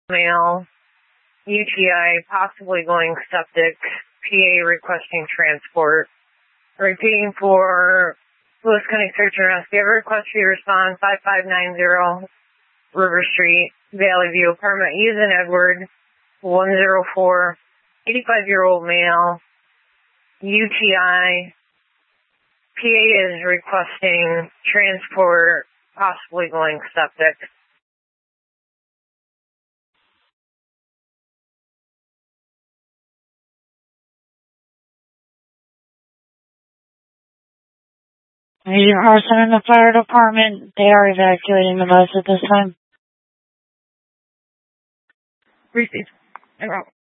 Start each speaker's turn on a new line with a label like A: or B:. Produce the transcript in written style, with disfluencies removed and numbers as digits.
A: Male, UTI, possibly going septic, PA requesting transport. Repeating for Lewis County Search and Rescue. Every request you respond 5590 River Street, Valley View, apartment using Edward, 104, 85-year-old male, UTI. PA is requesting transport, possibly going septic.
B: You are sending the fire department. They are evacuating the bus at this time.
A: Received. En route.